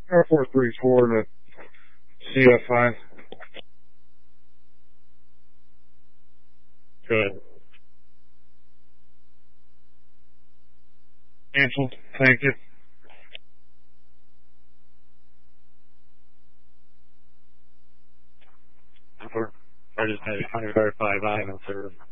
434 to CF5. Good. Canceled. Thank you. I just had 135 I in service.